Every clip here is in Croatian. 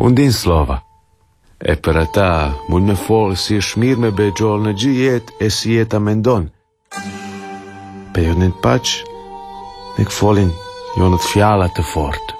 Und din slova. E per ata, mul me fol si shmir me begjol në gjijet e si jeta mendon. Pe jo në paq, nek folin jo në të fjala të fort.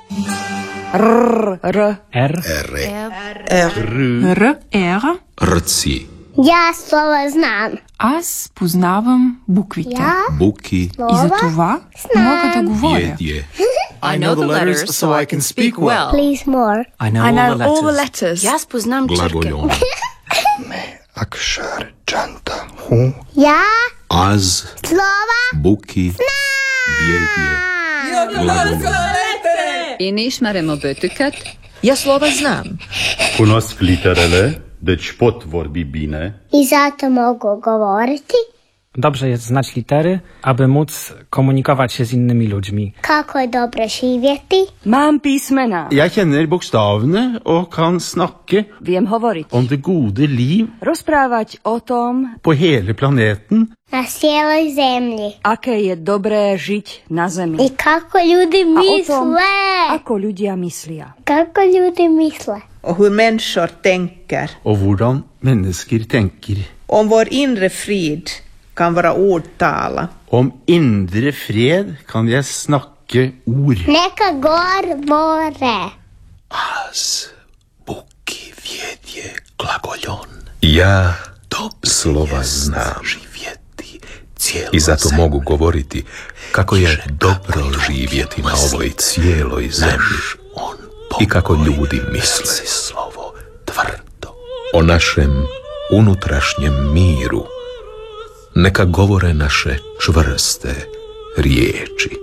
Rci. Я слова знам. Аз познавам буквите. Буки. И за това мога да говоря. I know the letters so I can speak well. Please more. I know all the letters. Аз познам Glagoljon. Akshar Janta Hu. Я Az. слова Buki. Vjedje. Glagoljon. И nișmaremo bötüket. Ja slova znam. Cunosc literele, deci pot vorbi bine. I zato mogu govoriti. Dobrze jest znać litery, aby móc komunikować się z innymi ludźmi. Kako je dobro živjeti. Mam pismena. Jeg kjenner bokstavene og kan snakke Viem hovoriť. om det gode liv Rozprávať o tom, på hele planeten. Na cijeloj zemlji. aké je dobré žiť na zemi. I kako ljudi A o tom, misle. ako ľudia myslia. Kako ljudi misle. Och hur människor tänker. Og hvordan mennesker tenker. Om vår inre frid kan vara ordtala. Om indre fred kan jeg snakke ord. Neka govore. Az. Buki. Vjedje. Glagoljon. Ja slova znam. I zato mogu govoriti kako je dobro živjeti na ovoj cijeloj zemlji i kako ljudi misle o našem unutrašnjem miru. Neka govore naše čvrste riječi.